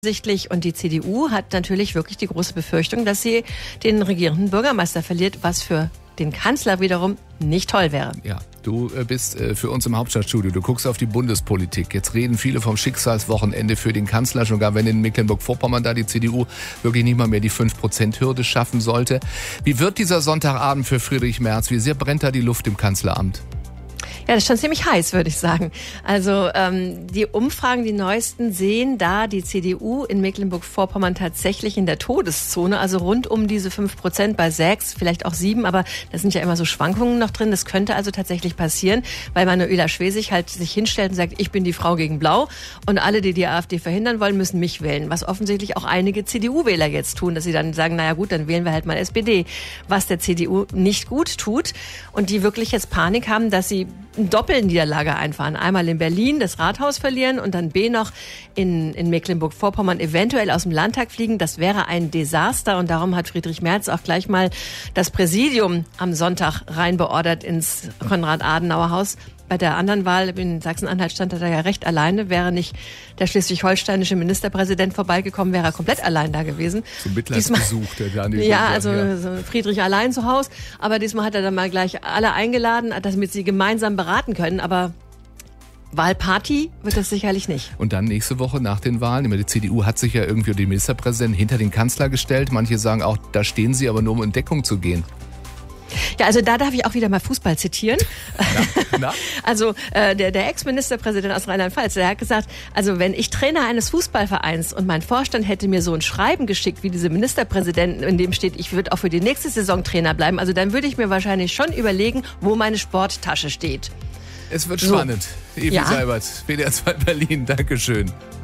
Sichtlich. Und die CDU hat natürlich wirklich die große Befürchtung, dass sie den regierenden Bürgermeister verliert, was für den Kanzler wiederum nicht toll wäre. Ja, du bist für uns im Hauptstadtstudio. Du guckst auf die Bundespolitik. Jetzt reden viele vom Schicksalswochenende für den Kanzler, schon gar wenn in Mecklenburg-Vorpommern da die CDU wirklich nicht mal mehr die 5%-Hürde schaffen sollte. Wie wird dieser Sonntagabend für Friedrich Merz? Wie sehr brennt da die Luft im Kanzleramt? Ja, das ist schon ziemlich heiß, würde ich sagen. Also die Umfragen, die neuesten, sehen da die CDU in Mecklenburg-Vorpommern tatsächlich in der Todeszone, also rund um diese 5%, bei 6, vielleicht auch 7, aber da sind ja immer so Schwankungen noch drin. Das könnte also tatsächlich passieren, weil Manuela Schwesig halt sich hinstellt und sagt, ich bin die Frau gegen Blau und alle, die die AfD verhindern wollen, müssen mich wählen. Was offensichtlich auch einige CDU-Wähler jetzt tun, dass sie dann sagen, naja gut, dann wählen wir halt mal SPD. Was der CDU nicht gut tut und die wirklich jetzt Panik haben, dass sie eine Doppelniederlage einfahren. Einmal in Berlin das Rathaus verlieren und dann B noch in Mecklenburg-Vorpommern eventuell aus dem Landtag fliegen. Das wäre ein Desaster und darum hat Friedrich Merz auch gleich mal das Präsidium am Sonntag reinbeordert ins Konrad-Adenauer-Haus. Bei der anderen Wahl in Sachsen-Anhalt stand er da ja recht alleine. Wäre nicht der schleswig-holsteinische Ministerpräsident vorbeigekommen, wäre er komplett allein da gewesen. Zum Mitleidsbesuch, der Daniel. Ja, also Friedrich allein zu Hause. Aber diesmal hat er dann mal gleich alle eingeladen, damit sie gemeinsam beraten können. Aber Wahlparty wird das sicherlich nicht. Und dann nächste Woche nach den Wahlen, die CDU hat sich ja irgendwie die Ministerpräsidenten hinter den Kanzler gestellt. Manche sagen auch, da stehen sie aber nur, um in Deckung zu gehen. Ja, also da darf ich auch wieder mal Fußball zitieren. Na? Also der Ex-Ministerpräsident aus Rheinland-Pfalz, der hat gesagt, also wenn ich Trainer eines Fußballvereins und mein Vorstand hätte mir so ein Schreiben geschickt, wie diese Ministerpräsidenten, in dem steht, ich würde auch für die nächste Saison Trainer bleiben, also dann würde ich mir wahrscheinlich schon überlegen, wo meine Sporttasche steht. Es wird spannend. Evi Seibert, WDR 2 Berlin, Dankeschön.